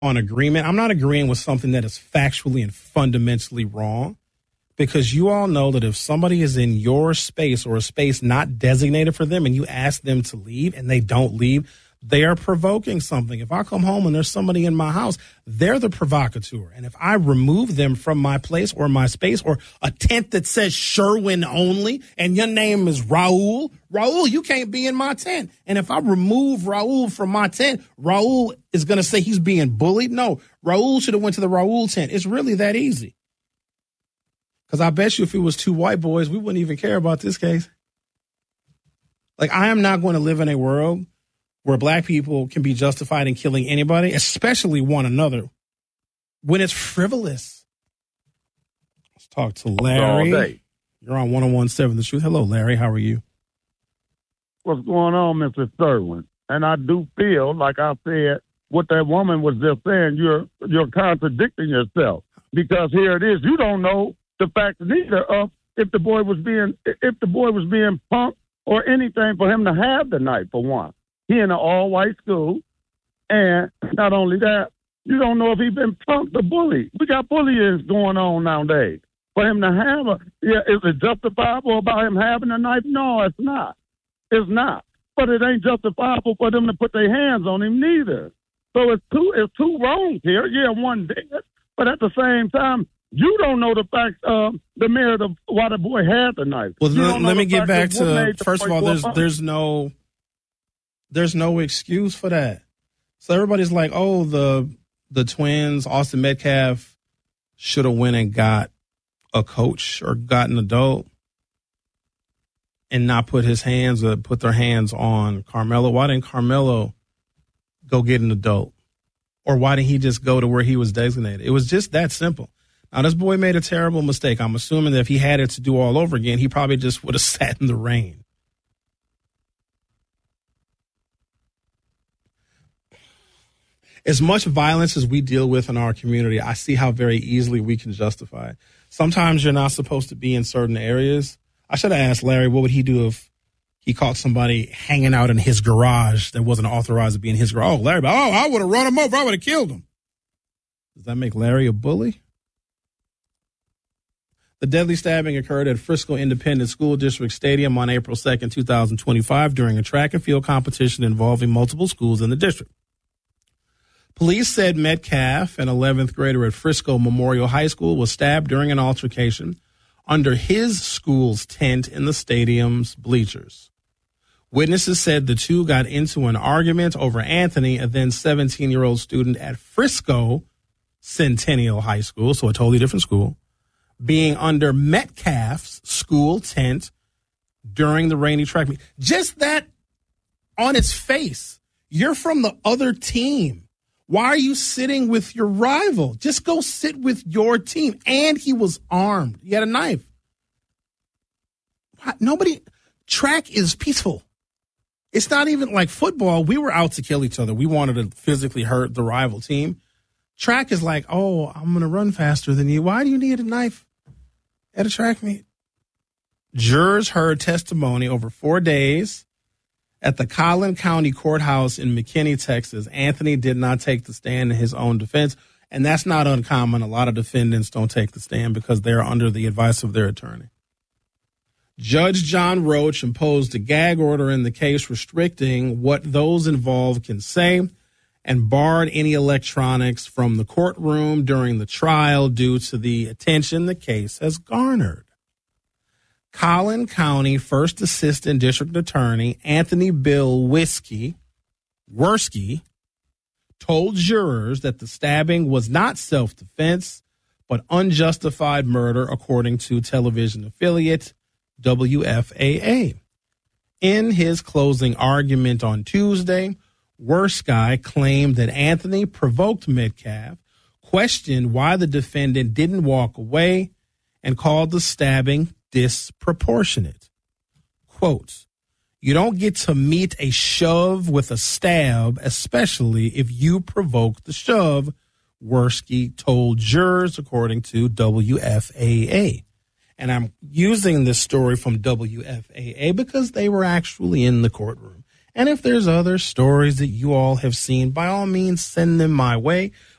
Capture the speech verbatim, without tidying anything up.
on agreement. I'm not agreeing with something that is factually and fundamentally wrong, because you all know that if somebody is in your space or a space not designated for them and you ask them to leave and they don't leave, they are provoking something. If I come home and there's somebody in my house, they're the provocateur. And if I remove them from my place or my space, or a tent that says Sherwin only and your name is Raul, Raul, you can't be in my tent. And if I remove Raul from my tent, Raul is going to say he's being bullied. No, Raul should have went to the Raul tent. It's really that easy. Because I bet you if it was two white boys, we wouldn't even care about this case. Like, I am not going to live in a world where black people can be justified in killing anybody, especially one another, when it's frivolous. Let's talk to Larry. All day. You're on one oh one point seven The Truth. Hello, Larry. How are you? What's going on, Mister Sherwin? And I do feel, like I said, what that woman was just saying, you're you're contradicting yourself. Because here it is, you don't know the fact neither of if the boy was being if the boy was being punked or anything for him to have the knife, for one. He in an all-white school, and not only that, you don't know if he's been punked or bullied. We got bullying going on nowadays. For him to have a, yeah, is it justifiable about him having a knife? No, it's not. It's not. But it ain't justifiable for them to put their hands on him neither. So it's two, it's two wrongs here. Yeah, one did, but at the same time, you don't know the facts of the merit of why the boy had the knife. Well, let, let me get back to, first of all, there's there's no... There's no excuse for that. So everybody's like, oh, the the twins, Austin Metcalf, should have went and got a coach or got an adult and not put his hands or put their hands on Carmelo. Why didn't Carmelo go get an adult? Or why didn't he just go to where he was designated? It was just that simple. Now, this boy made a terrible mistake. I'm assuming that if he had it to do all over again, he probably just would have sat in the rain. As much violence as we deal with in our community, I see how very easily we can justify it. Sometimes you're not supposed to be in certain areas. I should have asked Larry, what would he do if he caught somebody hanging out in his garage that wasn't authorized to be in his garage? Oh, Larry, oh, I would have run him over. I would have killed him. Does that make Larry a bully? The deadly stabbing occurred at Frisco Independent School District Stadium on April second, twenty twenty-five, during a track and field competition involving multiple schools in the district. Police said Metcalf, an eleventh grader at Frisco Memorial High School, was stabbed during an altercation under his school's tent in the stadium's bleachers. Witnesses said the two got into an argument over Anthony, a then seventeen-year-old student at Frisco Centennial High School, so a totally different school, being under Metcalf's school tent during the rainy track meet. Just that on its face, you're from the other team. Why are you sitting with your rival? Just go sit with your team. And he was armed. He had a knife. Nobody, track is peaceful. It's not even like football. We were out to kill each other. We wanted to physically hurt the rival team. Track is like, oh, I'm going to run faster than you. Why do you need a knife at a track meet? Jurors heard testimony over four days. At the Collin County Courthouse in McKinney, Texas, Anthony did not take the stand in his own defense, and that's not uncommon. A lot of defendants don't take the stand because they're under the advice of their attorney. Judge John Roach imposed a gag order in the case restricting what those involved can say and barred any electronics from the courtroom during the trial due to the attention the case has garnered. Collin County First Assistant District Attorney Anthony Bill Whiskey, Worski told jurors that the stabbing was not self-defense, but unjustified murder, according to television affiliate W F A A. In his closing argument on Tuesday, Worski claimed that Anthony provoked Metcalf, questioned why the defendant didn't walk away, and called the stabbing disproportionate. Quote, you don't get to meet a shove with a stab, especially if you provoke the shove, Worski told jurors, according to W F A A. And I'm using this story from W F A A because they were actually in the courtroom. And if there's other stories that you all have seen, by all means, send them my way.